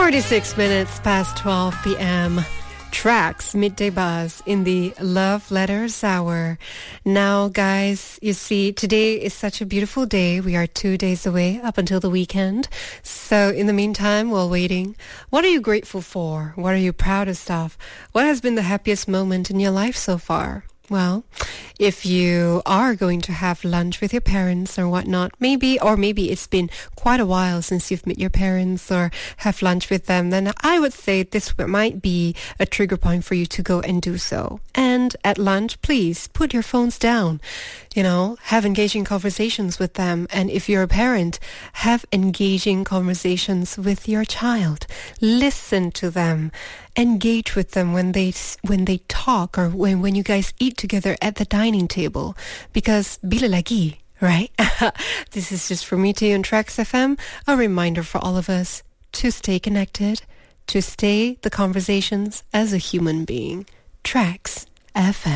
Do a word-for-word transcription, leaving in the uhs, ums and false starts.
forty-six minutes past twelve p.m. Tracks Midday Buzz in the Love Letters Hour. Now, guys, you see, today is such a beautiful day. We are two days away up until the weekend. So in the meantime, while waiting, what are you grateful for? What are you proudest of? What has been the happiest moment in your life so far? Well, if you are going to have lunch with your parents or whatnot, maybe, or maybe it's been quite a while since you've met your parents or have lunch with them, then I would say this might be a trigger point for you to go and do so. And at lunch, please put your phones down. You know, have engaging conversations with them. And if you're a parent, have engaging conversations with your child. Listen to them. Engage with them when they when they talk or when, when you guys eat together at the dining table. Because bila lagi, right? This is just for me to you on Tracks F M. A reminder for all of us to stay connected, to stay the conversations as a human being. Tracks F M.